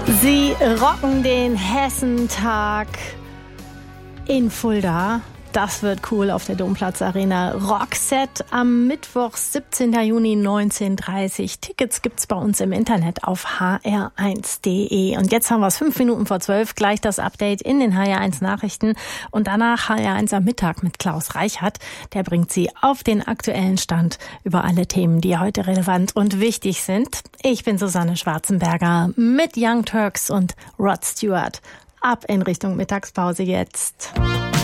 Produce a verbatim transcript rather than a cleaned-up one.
Sie rocken den Hessentag in Fulda. Das wird cool auf der Domplatz Arena. Rockset am Mittwoch, siebzehnten Juni, neunzehn Uhr dreißig. Tickets gibt's bei uns im Internet auf h r eins punkt d e. Und jetzt haben wir es fünf Minuten vor zwölf. Gleich das Update in den H R eins Nachrichten. Und danach H R eins am Mittag mit Klaus Reichert. Der bringt Sie auf den aktuellen Stand über alle Themen, die heute relevant und wichtig sind. Ich bin Susanne Schwarzenberger mit Young Turks und Rod Stewart. Ab in Richtung Mittagspause jetzt.